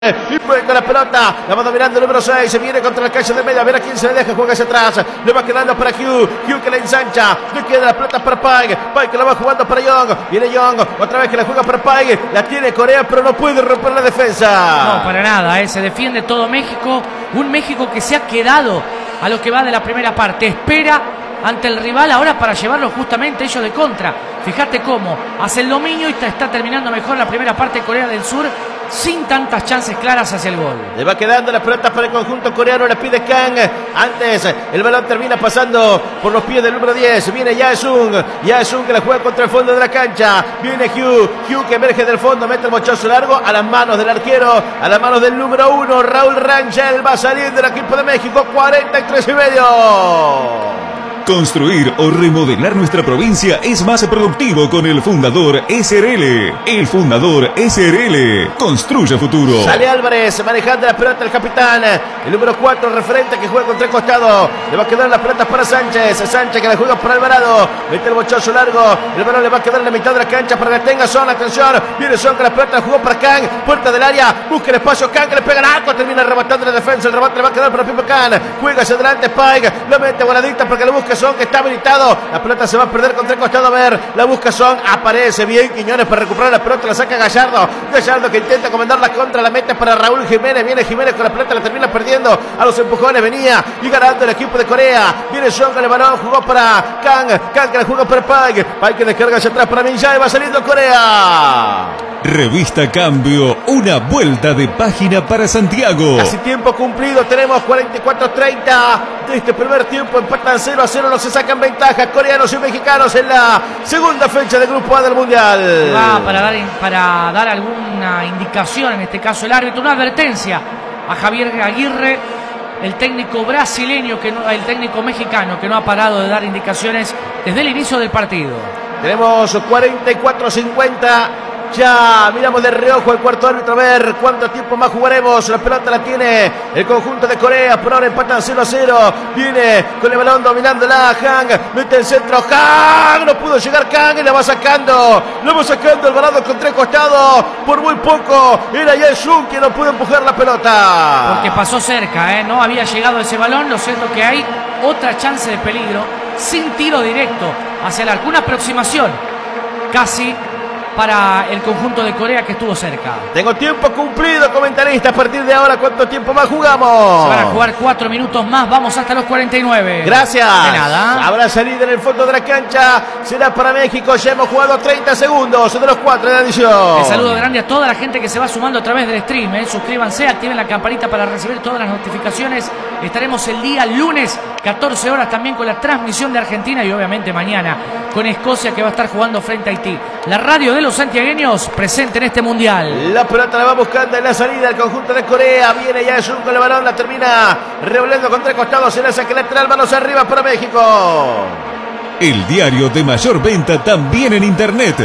Y puede con la pelota, la va dominando el número 6, se viene contra la calle de media, a ver a quién se le deja, juega hacia atrás, le va quedando para Hugh que la ensancha, le queda la pelota para Pike que la va jugando para Young, viene Young, otra vez que la juega para Pike, la tiene Corea pero no puede romper la defensa. No, para nada, se defiende todo México, un México que se ha quedado a lo que va de la primera parte, espera ante el rival ahora para llevarlo justamente ellos de contra. Fíjate cómo hace el dominio y está terminando mejor la primera parte de Corea del Sur sin tantas chances claras hacia el gol. Le va quedando la pelota para el conjunto coreano, la pide Kang. Antes el balón termina pasando por los pies del número 10. Viene Yaesung que la juega contra el fondo de la cancha. Viene Hugh que emerge del fondo, mete el mochazo largo a las manos del arquero, a las manos del número 1, Raúl Rangel. Va a salir del equipo de México, 43,5. Construir o remodelar nuestra provincia es más productivo con el Fundador SRL. El Fundador SRL construye futuro. Sale Álvarez manejando la pelota el capitán, el número 4, referente que juega contra el costado. Le va a quedar las pelotas para Sánchez que la juega para Alvarado. Mete el bochazo largo, el balón le va a quedar en la mitad de la cancha para que tenga Son. Atención, viene Son con la pelota, la jugó para Kang, puerta del área, busca el espacio Kang, que le pega el arco, termina rematando la defensa. El remate le va a quedar para Pipo Kang, juega hacia adelante Pike, lo mete voladita porque lo busca Son, que está habilitado. La pelota se va a perder contra el costado. A ver, la busca Son, aparece bien Quiñones para recuperar la pelota, la saca Gallardo que intenta comandar la contra, la mete para Raúl Jiménez. Viene Jiménez con la pelota, la termina perdiendo a los empujones. Venía y ganando el equipo de Corea. Viene Son con el balón, jugó para Kang que la juega para Pike que descarga hacia atrás para Minjae. Va saliendo Corea. Revista Cambio, una vuelta de página para Santiago. Casi tiempo cumplido, tenemos 44-30 de este primer tiempo, empatan 0-0, no se sacan ventaja coreanos y mexicanos en la segunda fecha del Grupo A del Mundial. Va para dar alguna indicación, en este caso el árbitro, una advertencia a Javier Aguirre, el técnico brasileño, el técnico mexicano que no ha parado de dar indicaciones desde el inicio del partido. Tenemos 44-50. Ya miramos de reojo el cuarto árbitro a ver cuánto tiempo más jugaremos. La pelota la tiene el conjunto de Corea. Por ahora empatan 0-0. Viene con el balón dominándola Hang. Mete el centro Hang. No pudo llegar Kang y la va sacando. Lo va sacando el balón contra el costado. Por muy poco era Yaesung quien no pudo empujar la pelota. Porque pasó cerca, no había llegado ese balón. Lo cierto que hay otra chance de peligro sin tiro directo hacia el arco. Una aproximación casi para el conjunto de Corea que estuvo cerca. Tengo tiempo cumplido, comentarista. A partir de ahora, ¿cuánto tiempo más jugamos? Se van a jugar 4 minutos más. Vamos hasta los 49. Gracias. De nada. Habrá salida en el fondo de la cancha. Será para México. Ya hemos jugado 30 segundos de los 4 de adición. Un saludo grande a toda la gente que se va sumando a través del stream. Suscríbanse, activen la campanita para recibir todas las notificaciones. Estaremos el día lunes, 14 horas, también con la transmisión de Argentina y obviamente mañana con Escocia, que va a estar jugando frente a Haití. La radio de los santiagueños presente en este mundial. La pelota la va buscando en la salida el conjunto de Corea. Viene Yaesung con el balón, la termina revolviendo contra el costado. Se la saca lateral, manos arriba para México. El diario de mayor venta también en internet,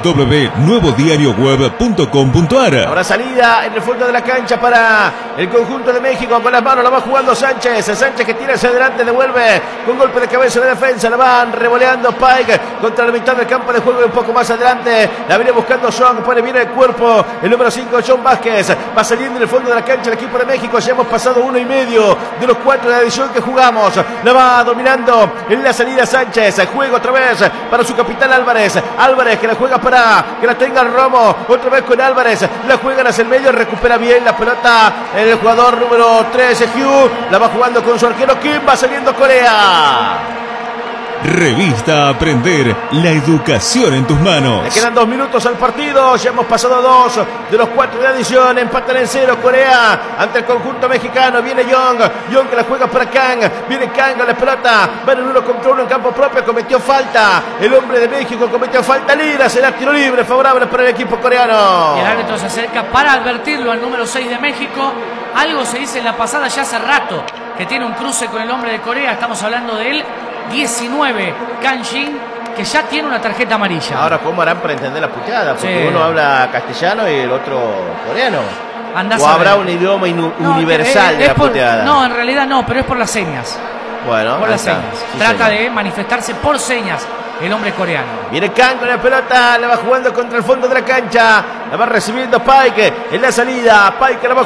www.nuevodiarioweb.com.ar. Ahora salida en el fondo de la cancha para el conjunto de México. Con las manos la va jugando Sánchez que tira hacia adelante, devuelve con golpe de cabeza de defensa. La van revoleando Pike contra la mitad del campo de juego y un poco más adelante. La viene buscando Son, pone bien el cuerpo. El número 5, John Vázquez, va saliendo en el fondo de la cancha el equipo de México. Ya hemos pasado 1,5 de los 4 de la edición que jugamos. La va dominando en la salida Sánchez. Juega otra vez para su capitán Álvarez que la juega para que la tenga Romo. Otra vez con Álvarez, la juegan hacia el medio, recupera bien la pelota el jugador número 13 Hugh, la va jugando con su arquero Kim. Va saliendo Corea. Revista Aprender, la educación en tus manos. Le quedan 2 minutos al partido. Ya hemos pasado 2 de los 4 de adición. Empatan en 0 Corea ante el conjunto mexicano. Viene Young que la juega para Kang. Viene Kang a la pelota. Van en 1 contra 1 en campo propio. Cometió falta. El hombre de México cometió falta. Lira será tiro libre favorable para el equipo coreano. Y el árbitro se acerca para advertirlo al número 6 de México. Algo se dice en la pasada ya hace rato, que tiene un cruce con el hombre de Corea. Estamos hablando de él. 19, Kang Jin, que ya tiene una tarjeta amarilla. Ahora, ¿cómo harán para entender la puteada? Porque uno habla castellano y el otro coreano. ¿O habrá un idioma universal de la puteada? No, en realidad no, pero es por las señas. Bueno, por las señas. Sí, Trata de manifestarse por señas el hombre coreano. Viene Kang con la pelota, la va jugando contra el fondo de la cancha. La va recibiendo Pike en la salida. Pike la va